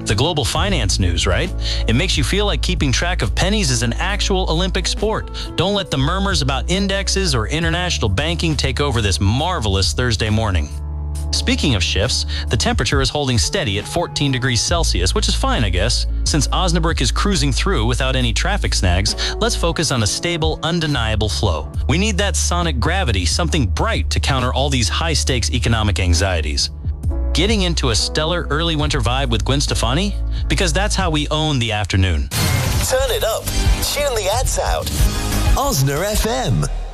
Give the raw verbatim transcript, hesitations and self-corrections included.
The global finance news, right? It makes you feel like keeping track of pennies is an actual Olympic sport. Don't let the murmurs about indexes or international banking take over this marvelous Thursday morning. Speaking of shifts, the temperature is holding steady at fourteen degrees Celsius, which is fine, I guess. Since Osnabrück is cruising through without any traffic snags, let's focus on a stable, undeniable flow. We need that sonic gravity, something bright to counter all these high-stakes economic anxieties. Getting into a stellar early winter vibe with Gwen Stefani? Because that's how we own the afternoon. Turn it up. Tune the ads out. Osna F M.